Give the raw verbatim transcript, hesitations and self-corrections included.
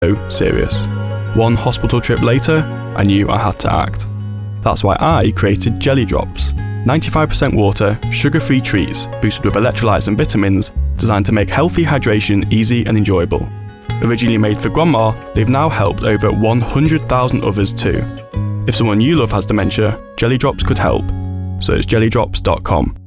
so serious. One hospital trip later, I knew I had to act. That's why I created Jelly Drops, ninety-five percent water, sugar-free treats boosted with electrolytes and vitamins designed to make healthy hydration easy and enjoyable. Originally made for grandma, they've now helped over one hundred thousand others too. If someone you love has dementia, Jelly Drops could help. So it's jelly drops dot com.